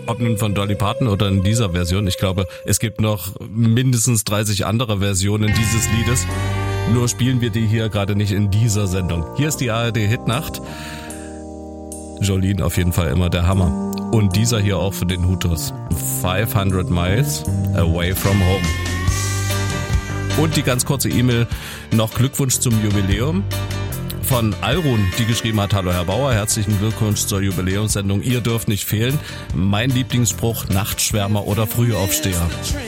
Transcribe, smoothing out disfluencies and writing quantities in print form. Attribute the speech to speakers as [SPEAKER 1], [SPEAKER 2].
[SPEAKER 1] Ob nun von Dolly Parton oder in dieser Version. Ich glaube, es gibt noch mindestens 30 andere Versionen dieses Liedes. Nur spielen wir die hier gerade nicht in dieser Sendung. Hier ist die ARD Hitnacht. Jolene auf jeden Fall immer der Hammer. Und dieser hier auch für den Hutus. 500 Miles Away from Home. Und die ganz kurze E-Mail, noch Glückwunsch zum Jubiläum von Alrun, die geschrieben hat: Hallo Herr Bauer, herzlichen Glückwunsch zur Jubiläumssendung. Ihr dürft nicht fehlen. Mein Lieblingsspruch: Nachtschwärmer oder Frühaufsteher.